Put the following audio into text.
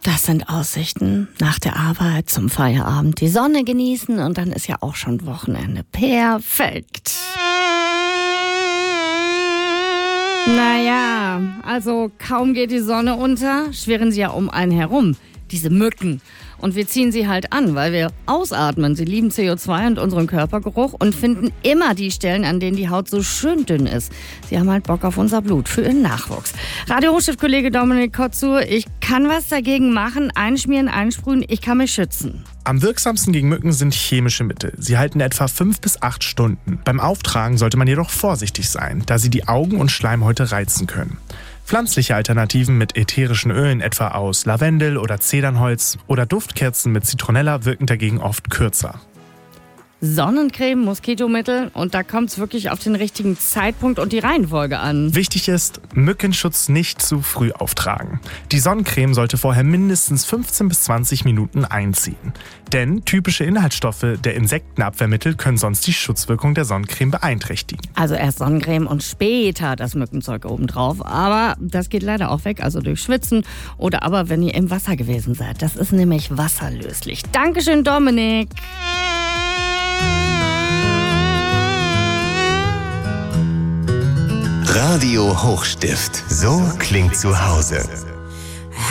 Das sind Aussichten nach der Arbeit zum Feierabend. Die Sonne genießen und dann ist ja auch schon Wochenende. Perfekt. Naja, also kaum geht die Sonne unter, schwirren sie ja um einen herum. Diese Mücken. Und wir ziehen sie halt an, weil wir ausatmen. Sie lieben CO2 und unseren Körpergeruch und finden immer die Stellen, an denen die Haut so schön dünn ist. Sie haben halt Bock auf unser Blut für ihren Nachwuchs. Radio-Hochchef-Kollege Dominik Kotzur, ich kann was dagegen machen, einschmieren, einsprühen, ich kann mich schützen. Am wirksamsten gegen Mücken sind chemische Mittel. Sie halten etwa 5 bis 8 Stunden. Beim Auftragen sollte man jedoch vorsichtig sein, da sie die Augen und Schleimhäute reizen können. Pflanzliche Alternativen mit ätherischen Ölen etwa aus Lavendel oder Zedernholz oder Duftkerzen mit Zitronella wirken dagegen oft kürzer. Sonnencreme, Moskitomittel und da kommt es wirklich auf den richtigen Zeitpunkt und die Reihenfolge an. Wichtig ist, Mückenschutz nicht zu früh auftragen. Die Sonnencreme sollte vorher mindestens 15 bis 20 Minuten einziehen. Denn typische Inhaltsstoffe der Insektenabwehrmittel können sonst die Schutzwirkung der Sonnencreme beeinträchtigen. Also erst Sonnencreme und später das Mückenzeug obendrauf. Aber das geht leider auch weg, also durch Schwitzen oder aber wenn ihr im Wasser gewesen seid. Das ist nämlich wasserlöslich. Dankeschön, Dominik. Radio Hochstift. So klingt zu Hause.